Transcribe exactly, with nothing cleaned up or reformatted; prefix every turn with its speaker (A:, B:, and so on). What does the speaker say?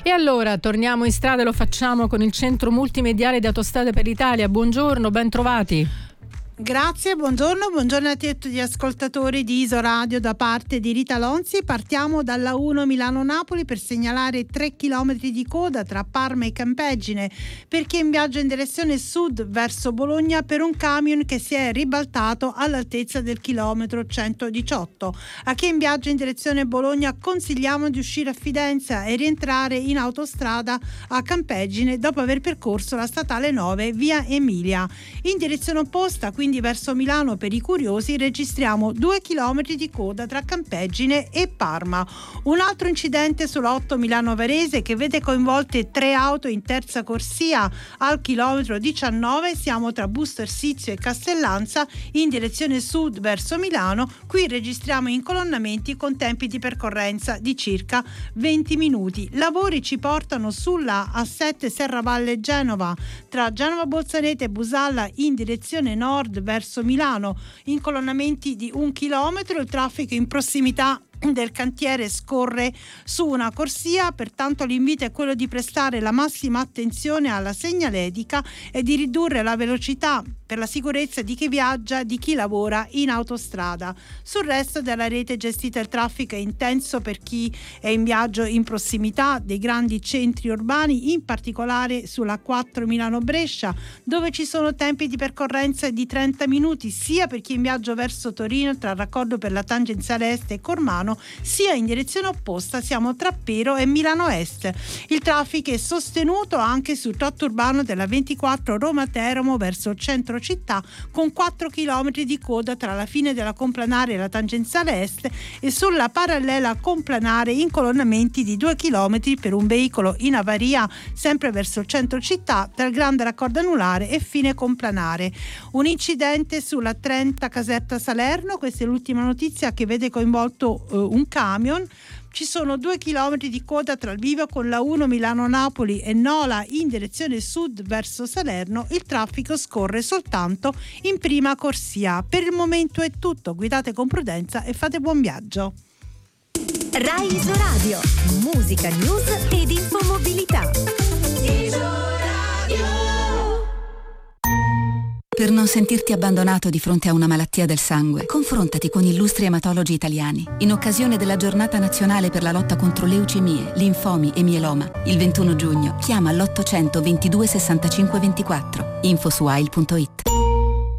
A: E allora torniamo in strada e lo facciamo con il Centro Multimediale di Autostrade per l'Italia. Buongiorno, ben trovati.
B: Grazie, buongiorno, buongiorno a tutti gli ascoltatori di Isoradio da parte di Rita Lonzi. Partiamo dalla uno Milano-Napoli per segnalare tre chilometri di coda tra Parma e Campeggine per chi è in viaggio in direzione sud verso Bologna per un camion che si è ribaltato all'altezza del chilometro centodiciotto. A chi è in viaggio in direzione Bologna consigliamo di uscire a Fidenza e rientrare in autostrada a Campeggine dopo aver percorso la statale nove via Emilia. In direzione opposta, quindi Quindi verso Milano, per i curiosi, registriamo due chilometri di coda tra Campeggine e Parma. Un altro incidente sulla otto Milano-Varese che vede coinvolte tre auto in terza corsia al chilometro diciannove. Siamo tra Busto Arsizio e Castellanza in direzione sud verso Milano. Qui registriamo incolonnamenti con tempi di percorrenza di circa venti minuti. Lavori ci portano sulla A sette Serravalle Genova tra Genova Bolzanete e Busalla in direzione nord verso Milano, incolonnamenti di un chilometro. Il traffico in prossimità del cantiere scorre su una corsia, pertanto l'invito è quello di prestare la massima attenzione alla segnaletica e di ridurre la velocità per la sicurezza di chi viaggia e di chi lavora in autostrada. Sul resto della rete gestita il traffico è intenso per chi è in viaggio in prossimità dei grandi centri urbani, in particolare sulla quattro Milano-Brescia, dove ci sono tempi di percorrenza di trenta minuti sia per chi è in viaggio verso Torino tra il raccordo per la tangenziale est e Cormano, sia in direzione opposta, siamo tra Pero e Milano Est. Il traffico è sostenuto anche sul tratto urbano della ventiquattro Roma-Teramo verso il centro città, con quattro chilometri di coda tra la fine della complanare e la tangenziale est, e sulla parallela complanare incolonnamenti di due chilometri per un veicolo in avaria sempre verso il centro città tra il grande raccordo anulare e fine complanare. Un incidente sulla trenta Caserta Salerno, questa è l'ultima notizia che vede coinvolto uh, un camion. Ci sono due chilometri di coda tra il bivio con la uno Milano-Napoli e Nola in direzione sud verso Salerno. Il traffico scorre soltanto in prima corsia. Per il momento è tutto, guidate con prudenza e fate buon viaggio.
C: Rai Isoradio, musica, news ed infomobilità.
D: Per non sentirti abbandonato di fronte a una malattia del sangue, confrontati con illustri ematologi italiani. In occasione della giornata nazionale per la lotta contro leucemie, linfomi e mieloma, il ventuno giugno, chiama l'ottocento ventidue sessantacinque ventiquattro. Info su A I L punto it.